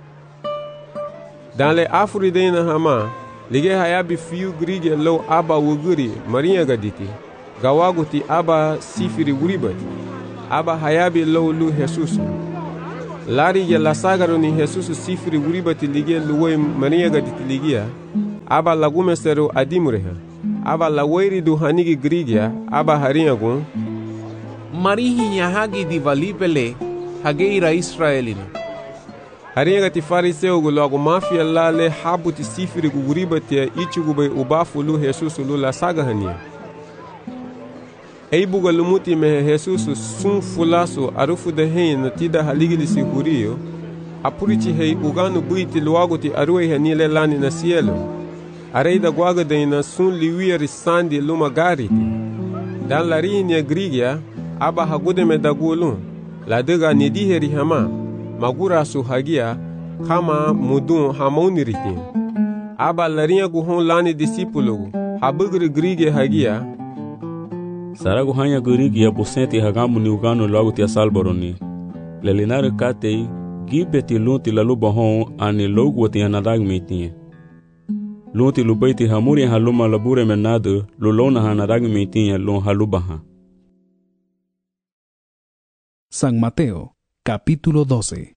Dans le afuri deina hama, lige hayabi fiu grige lo aba wuguri marinha gaditi. gawaguti aba sifiri wuribati aba hayabi lowlu Jesusu lari ya lasagaro ni Jesusu sifiri wuribati ligia luwe Maria gaditi ligia aba lagumesero adimureha aba lawairi du hanigi grigia aba hariagun marihi nyahagi di valipele hageira Israelina hariagati fariseo gu lagu mafia lale habuti sifiri gu wuribati ya ichugu bay ubafu lu Jesusu lu lasaga hania Eibuga lumuti mehe Jesusu sun fulaso arufu de hei na tida haligilisi hurio apurichi hei uganu buiti luaguti aruei hanile lani na cielo areida guaga de na sun liwia risandi luma gariti dan larini ya grigia aba hagude me dagulun la dega nidiheri hama magura su hagia kama mudun hamauni ritin aba larinha guhon lani disipulugu habugri grigia hagia Saragu hanya gurigi ya busenti hagamu ni ugano lagu tia salboroni. Lelinare katei gibeti lunti la luba hon ani logu wati anadag meitinye. Lunti lubaiti hamuri haluma labure menado lulona hanadag meitinye lon haluba ha. San Mateo, capítulo doce.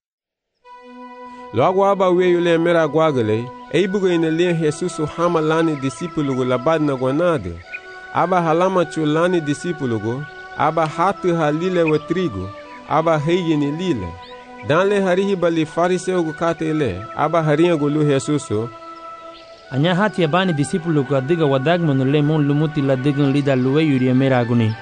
Logo aba weyu le mera guagale, eibugo ina le Jesusu hama lani disipulugu labad na guanade. Aba halama chulani disipulugo, aba hatu halile wa trigo, aba heigini lile. Danle harihi bali fariseo gu katele, aba haringa gulu Jesusu. Anya hati ya bani disipulugo adiga wadagmanu le mon lumuti la digan lida luwe yuri mera aguni.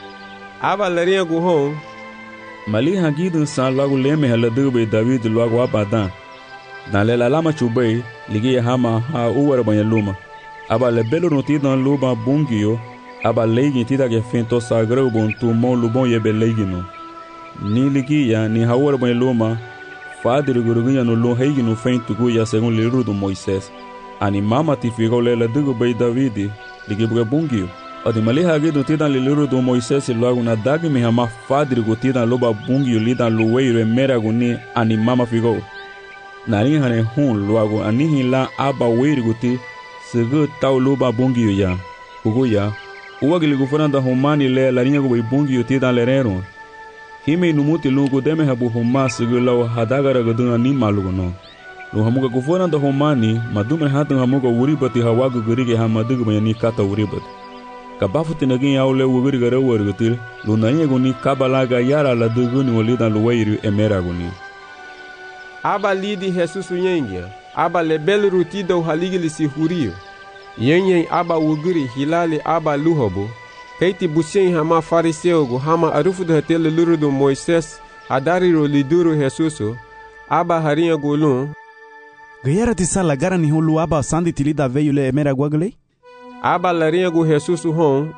Aba laringa gu hon. Mali hagidun san lagu leme haladube David luagu abadan. Danle lalama chubay, ligi ya hama ha uwara banyaluma. Aba le belo noti dan luba bungio aba leigi tida ke fento sagrau bon tu mon lubon ye be leigi no ni ligi ya ni hawar bon luma fadir gurugunya no lo heigi no fento gu ya según le rudo Moisés ani mama ti figo le le dugo be Davidi ligi bu bungio adi mali hage do tida le rudo Moisés logo na dag mi hama fadir gu tida loba bungio lida lo weire mera guni ani mama figo nari hane hun logo ani hila aba weire guti segu tau luba bungiyo ya ugo ya uwa gili gufuranda humani le la niña go bungiyo ti dan lerero hime numuti lungu deme habu huma segu law hadagara gaduna ni malugo no lo hamuga gufuranda humani madume hatan hamuga uribati hawagu gurige hamadugo mayani kata uribat kabafuti nagin yaule uguri gara wargutil lo nanya go ni kabalaga yara la dugo ni walida lo wairu emera go ni aba lidi Jesusu yengia aba le bel ruti do haligili si hurio yenyen aba uguri hilali aba luhobo keiti busien hama fariseo go hama arufu do hetele luru do Moises adari ro liduru Jesusu aba harinha golun gayara tisala gara ni holu aba sandi tilida veio le emera guagle aba larinha go Jesusu hon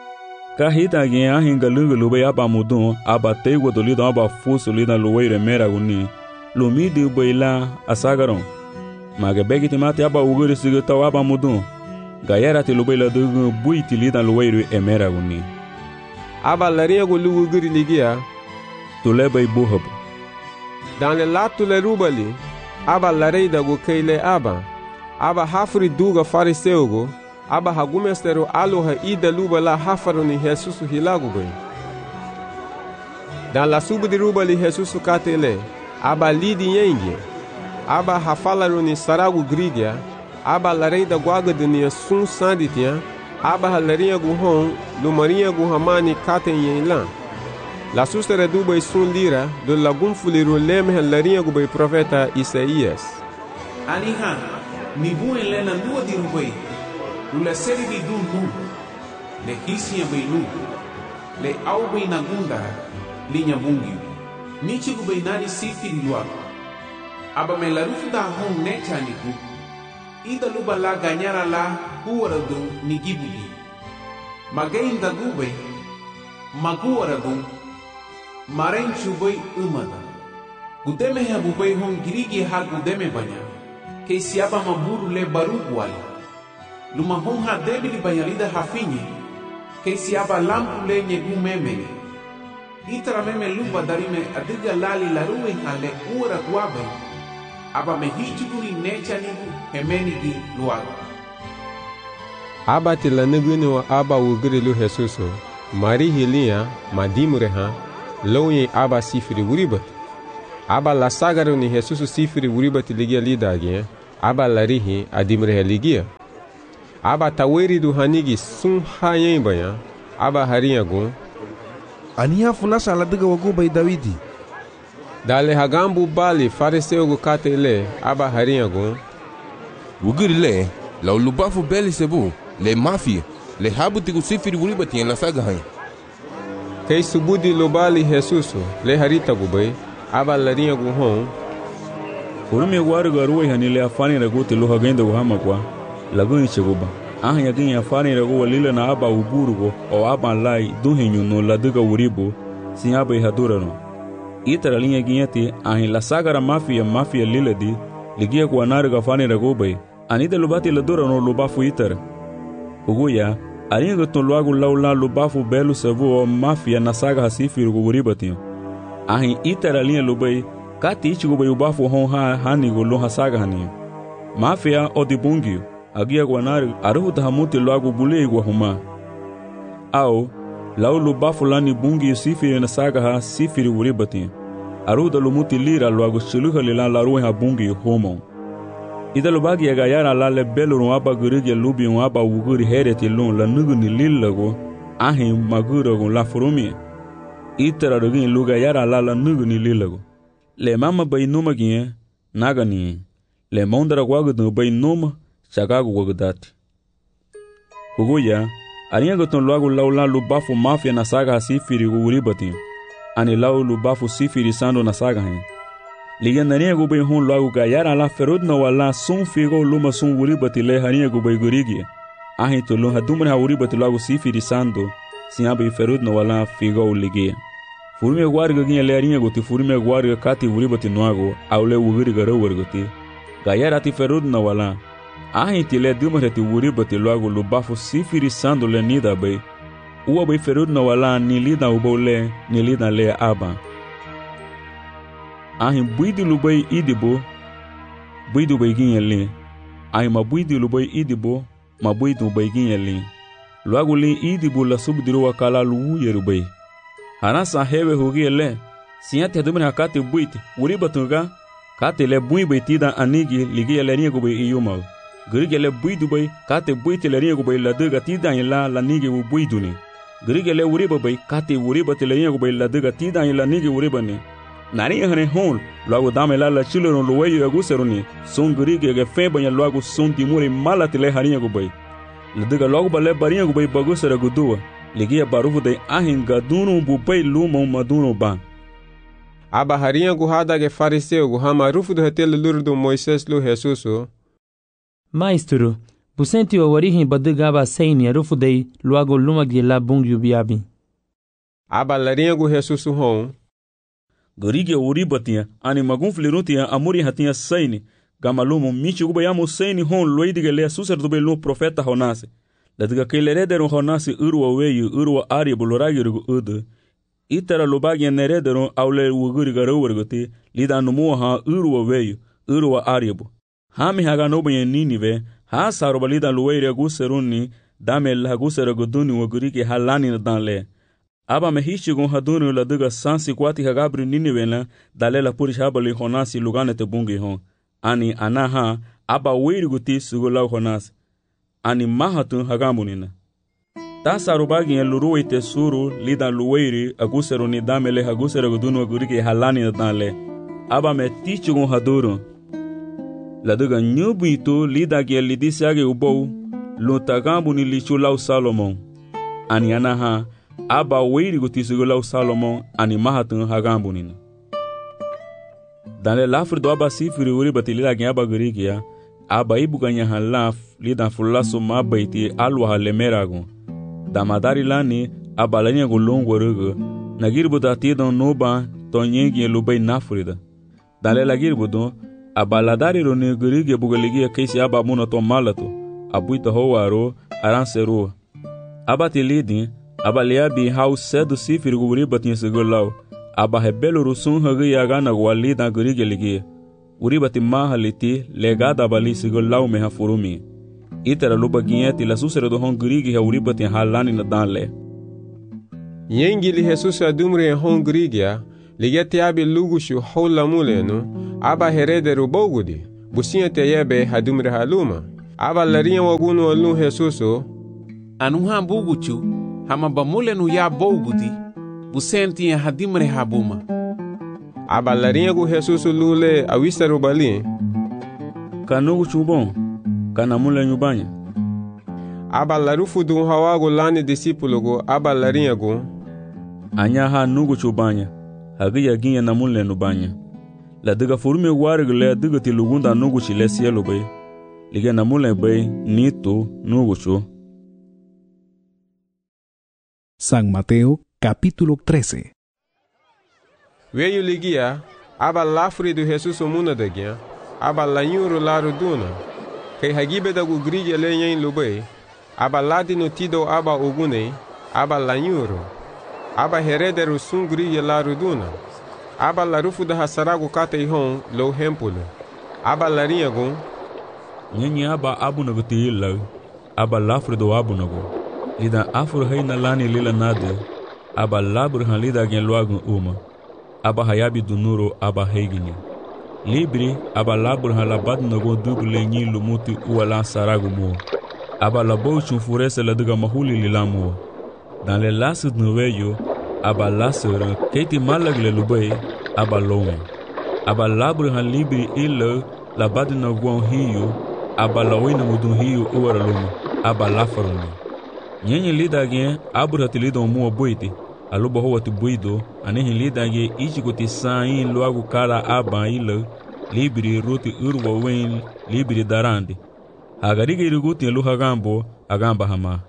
kahita gen ahin galungu lube aba mudun aba tego do lido aba fuso lida luweire emera guni lumidi ubaila asagaron Maga begiti mati aba uguri sigita aba mudun gayara ti lubaila dugu buiti lida luweiru emera guni aba larinha go lu uguri ligia tuleba ibuhab dan le latu le rubali aba lareida go keile aba aba hafri duga fariseo go aba hagumestero aloha ida lubala hafaru ni Jesusu hilagu go dan la subu di rubali Jesusu katele aba lidi yengi aba hafalaru ni saragu grigia aba lareida guaga de ni sun sanditia aba halarinha gu hon lumarinha gu hamani katen yenlan la sustere du bay sun lira do lagum fuliru leme halarinha gu bay profeta Isaías aniha ni buen lena duo di rubay lula seri di dun nu le hisia bay nu le au bay nagunda linya bungi nichi gu bay nani sifiri luak aba me la rufu da hon necha ni ku ida luba la ganyara la huwara du ni gibugi magain da gube maguwara du maren chubay umada gudeme ha bubay hon girigi ha gudeme banya ke siaba maburu le barugu wali luma hon ha debili banyalida hafinye ke siaba lampu le nyegu memene itara meme luba darime adiga lali laruwe ha le uwara guabe aba me hichuguri necha nigu hemeni gi luago aba ti la negini wa aba wugiri lu Jesuso mari hilia madimure ha loye aba sifiri wuribat aba la sagaru ni Jesuso sifiri wuribat ligia lidage aba larihi adimre ligia aba taweri du hanigi sun hayen baya aba hariya go aniya funasa la diga wagu bay Davidi dale hagambu bali fariseo go katele aba hariya go wugiri le la lubafu beli sebu le mafia le habu tigu sifiri wuribat yen la saga hay kay subudi lobali Jesuso le harita go bay aba lariya go hon Urumi waru garuwa hanile afani ragu te loha genda go hama kwa lagun cheguba ah ya gin afani ragu walila na aba uburugo o aba lai duhenyu no laduga uribo sin aba hadura no itara linha ginhati ah la sagara mafia mafia liladi ligia kwa naruga afani ragu bay anida lubati ladura no lubafu itara uguya aringa ton luagu laula lubafu belu savu o mafia na saga hasifi rugu uribati ah itara linha lubay kati ichigo bay ubafu hon ha hanigo lo hasaga hani mafia odibungio agia gwanari aruhu tahamuti loagu bule igwa huma au laulu bafu lani bungi sifiri na saga ha sifiri uribati aruhu dalumuti lira loagu shiluha lilan laruwe ha bungi homo ida lubagi ya gayara lale beluru aba gurigi lubi aba wuguri hereti lun la nugu ni lillago ahi magurago la furumi itara rugin luga yara lala nugu ni lillago le mama bay numa gie nagani le mondara gwagdu bay numa chagagu gwagdati huguya aringa goton luagu laula lubafu mafia na saga sifiri uribati ani lau lubafu sifiri sando na saga hen liga nania go bay hon luagu ga yara la ferudna wala sun figo luma sun uribati le hania go bay gurigi ahi to lo hadumra uribati luagu sifiri sando siabe ferudna wala figo ligia Furme guarga ginha lerinha goti furme guarga kati uribati noago aule ugiri garo wargoti gayara ti ferud na wala ahi ti le dumare ti uribati loago lubafu sifiri sando le nida bay uwa bay ferud na wala ni lida ubole ni lida le aba ahi buidi lubay idibo buidu bay ginha le ahi ma buidi lubay idibo ma buidu bay ginha le loago le idibo la subdiru wakala lu yerubay Hanasa hewe hugiele siate dumre hakati buiti uribatunga kate le bui beitida anigi ligia le ringo be iyuma grige le buidu bay kate buiti le ringo bay la duga tida ila la nigi u buiduni grige le uriba bay kate uribate le ringo bay la duga tida ila nigi uribani nari hane hon logo dame la la chiloro lo weyo aguseruni son grige ge feba ya logo son timuri malate le haringo bay la duga logo bale baringo bay bagusera gudua ligia barufu de ahin gadunu bupay lumo madunu ba aba harinha guhada ge fariseu guhama rufu do hetel lurdo Moises lu Jesuso maestro busenti o warihin badugaba seini rufu de luago luma ge la bungu biabi aba larinha gu Jesuso hon gorige uribatia ani magun flirutia amuri hatia seini gamalumo michi gubayamo seini hon loidige le suser do belo profeta honase Ladiga kelederon honasi urwa weyu urwa ari buloragirgu udu itara lobagi nerederon awle wuguri garowergoti lida numu ha urwa weyu urwa aribu hami haga nobe ninive ha saroba lida luweire guseruni dame la guseragu duni wuguri ke halani danle aba me hichigon hadunu ladiga sansi kwati hagabri ninive la dalela purishabali honasi luganete bungi hon ani anaha aba weirguti sugula honasi ani mahatun hagamunina tasa rubagi en luruwe te suru lida luweiri agusero ni damele agusero gudunu agurike halani danle aba me tichugon haduro laduga nyubuito lida ge lidisiage ubou lutagambu ni lichulau Salomon ani anaha aba weiri gutisugulau Salomon ani mahatun hagamunina danle lafrido aba sifiri uri batilila ge aba gurigia aba ibuganya halaf lida fulaso mabaiti alwa halemerago damadari lani abalanya gulongo rugo nagirbuda tidon noba tonyegi lubay nafrida dale lagirbudo abaladari rone gurige bugaligi kaisi aba muno to malato abuita howaro aranseru abati lidi abaliabi house sedu sifir guri batin segolaw aba hebelo rusun hagi yagana walida gurige ligi uribati mahaliti legada bali sigolaw me hafurumi Itara luba gieti la susere do hon grigi ha uribati halani na danle. Yengi li Jesus adumre hon grigia, ligeti abi lugushu hola muleno, aba herede rubogudi, businha te yebe hadumre haluma. Aba larinha wagunu alun Jesuso, anuha buguchu, hama bamulenu ya bogudi, busenti hadimre habuma. Aba larinha gu Jesuso lule awista rubali, kanugu chubon, kanamule nyubanya. Aba larufu du hawagu lani discipulo gu aba larinha gu, anya ha nugu chubanya, hagiya ginya namule nubanya. La diga furume wargle diga tilugunda nugu chile cielo bay. Liga namule bay nito nugu chu. San Mateo capítulo trece. Veio ligia, aba lafri do Jesus muna dagia, aba lanyuru laru duna, kay hagibe da gu grige lenyen lubay, aba ladi no tido aba ogune, aba lanyuru, aba herederu sun grige laru duna, aba larufu da hasaragu kata ihon lo hempulo, aba larinha gun, nyenye aba abu nagu tiyilla, aba lafri do abu nagu, lida afur hayna lani lila nade, aba labur han lida gen luagun uma, aba hayabi do nuro aba heiginya. Libri aba labur han labad nagu duble nyi lumuti uala saragu mo, aba labo chunfurese la diga mahuli lila mo. Dans les lasses de noveyo, aba lasser keti malagle lubay, aba lome. Aba labur han libri illa labad nagu hiyo, aba lawina mudun hiyo uara luma, aba lafarumi. Nyenye lidage abur hatilido mua boiti, aluba hoa tu buido, anehi lidage ichikuti sain luagu kala aba ila, libri ruti urwa wen, libri darandi. Hagarigi iriguti luha gambo, agamba hama.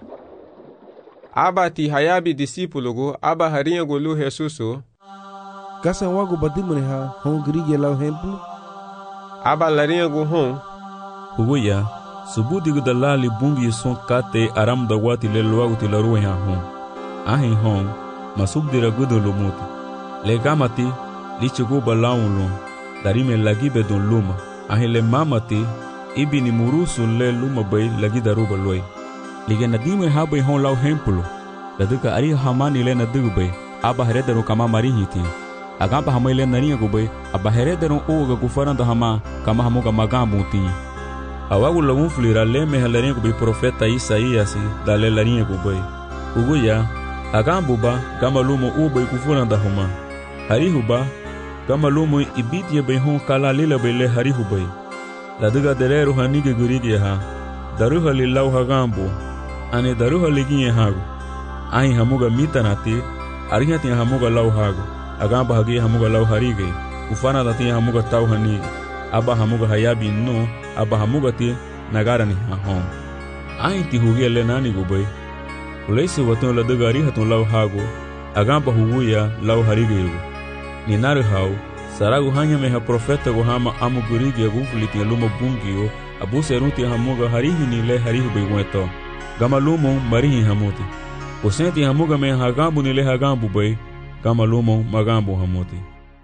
Aba ti hayabi discipulo gu, aba harinha gu lu Jesuso, kasa wagu badimune ha, hon grige lau hemplo? Aba larinha gu hon, Huguya, subudigu da lali bungi son kate aram da wati le luagu ti la ruhe ha hon. Ahin hon, masubdira gudu lumuti. Le gamati, li chigu ba laun lum, darime lagibe don luma. Ahin le mamati, ibi ni murusu le luma bay lagi daruba loy. Lige nadime ha bay hon lau hempulo. La duka ari hamani le nadigu bay, aba herederu kama marihiti. Agamba hamay le narinha gu bay, aba herederu uga gufaranda hama, kama hamuga magambu ti. Awagu lagun flira leme halarinha gu bay profeta Isaías da le larinha gu bay. Uguya, agambuba gama lumo ubay kufuranda huma. Harihuba, gama lumo ibitia bay hon kala lila bay le harihubay. La diga dereru hanige gurigi ha, daruha li lau hagambu, ane daruha liginye hagu. Ahin hamuga mitanati, arihati hamuga lau hagu, agamba hagi hamuga lau harige, ufana dati hamuga tau hanige, aba hamuga hayabi no, aba hamuga ti nagara ni hahom. Ahin ti hugia le nani gubay, uleisi watun la diga arihatun lau hagu, agamba huguya lau harige yugu. Ni nari hau, saragu hanya meha profeta go hama amu gurigi agufuliti luma bungiyo, abu seruti hamuga harihi ni le harihi beigweto. Gama lumo marihi hamuti. Usenti hamuga me hagambu ni le hagambu bay, gama lumo magambu hamuti.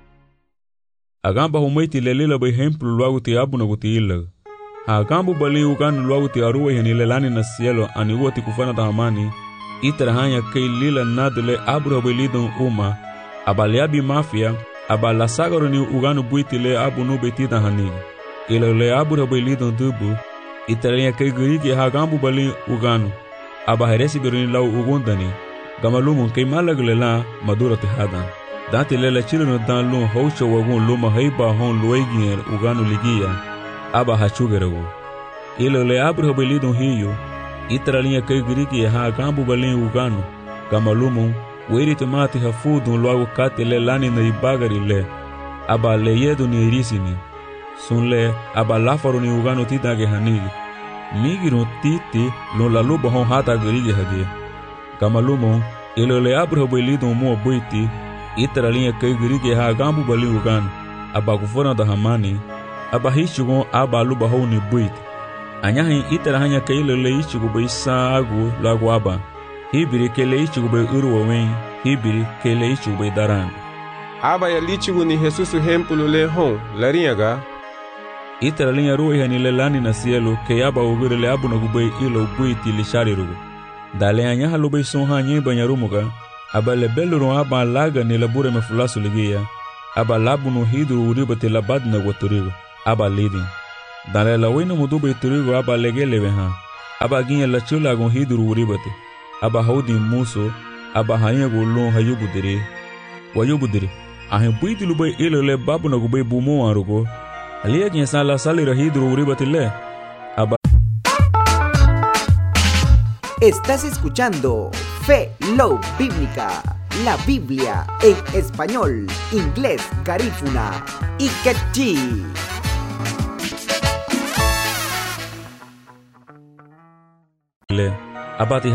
Agamba humaiti le lila bay hemplu luagu ti abu naguti illa. Hagambu bali uganu luagu ti aruwe ni le lani na cielo ani uwa ti kufana tahamani, itara hanya kei lila nadule abu bay lidon uma, abaliabi mafia, aba la sagaro ni uganu buiti le abu no betita hanigi. Ila le abu rabai lidon dubu, italenya kay gurigi hagambu bali uganu. Aba heresi biruni lau ugundani, gamalumun kay malagle la madura tihadan. Dante le la chilino dan lun haucha wagun luma haiba hon luegier uganu ligia, aba hachugeragu. Ila le abu rabai lidon hiyo, italenya kay gurigi hagambu bali uganu, gamalumun weri tomati hafudun luagu kate le lani na ibagari le, aba le yedu ni irisini. Sunle aba lafaru ni ugano titage hanigi. Migiro titi lo la luba hon hata gerige hage. Kamalumo ilo le abro belido mo boiti itara linha kay gerige ha gambu bali ugano. Aba kufona da hamani aba hishugo aba luba hon ni boiti. Anyahin itara hanya kay le ishugo bay sagu lagu aba. Hibiri kele ishugo bay urwa wen, hibiri kele ishugo bay daran. Aba ya lichigu ni Jesusu hempulo le hon larinha ga. Itara linha rua hani le lani na cielo ke aba ugure le abu na gubei ilo ubui ti li shari rugu. Dale anya halubei son ha nye banyarumuga aba le beluru aba laga ni la bure me fulasu ligia aba labu no hidru uriba te la bad na guaturigo aba lidi. Dale la wina mudube turigo aba legele beha aba ginha la chula gon hidru uriba te aba haudi muso aba hanya gulun hayubudiri wayubudiri ahin buiti lubei ilo le babu na gubei bumo arugo alia quien sala salira hidru uribatile aba. Estás escuchando Fe Love Bíblica, la Biblia en español, inglés, garífuna y quechí. Le abati